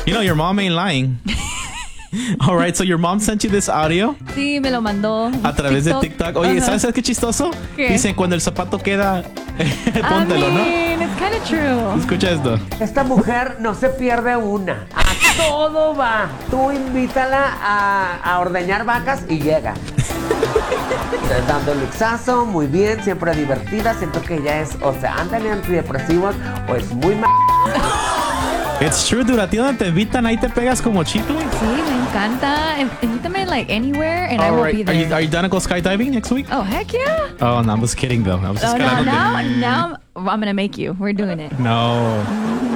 You know, your mom ain't lying. All right, so your mom sent you this audio Sí, me lo mandó. a través de TikTok. Oye, ¿sabes qué chistoso? ¿Qué? Dicen, cuando el zapato queda, póntelo, ¿no? It's kind of true. Escucha esto. Esta mujer no se pierde una. A todo va. Tú invítala a ordeñar vacas y llega. Dando luxazo, muy bien, siempre divertida. Siento que ella es, o sea, anda en antidepresivos o es muy It's true, dude. A ti donde te invitan, ahí te pegas como chicle. Sí, me encanta. Invítame like anywhere and I All will right. be there. Are you done to go skydiving next week? Oh, heck yeah. Oh, no, I was kidding, though. I was just Oh, no, kidding. now I'm going to make you. We're doing it. No.